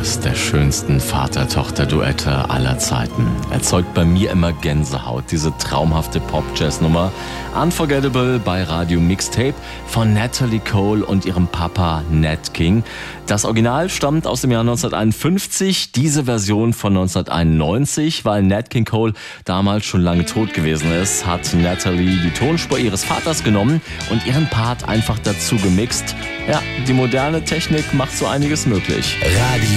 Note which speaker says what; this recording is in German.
Speaker 1: eines der schönsten Vater-Tochter-Duette aller Zeiten. Erzeugt bei mir immer Gänsehaut, diese traumhafte Pop-Jazz-Nummer. Unforgettable bei Radio Mixtape von Natalie Cole und ihrem Papa Nat King. Das Original stammt aus dem Jahr 1951, diese Version von 1991. Weil Nat King Cole damals schon lange tot gewesen ist, hat Natalie die Tonspur ihres Vaters genommen und ihren Part einfach dazu gemixt. Ja, die moderne Technik macht so einiges möglich.
Speaker 2: Radio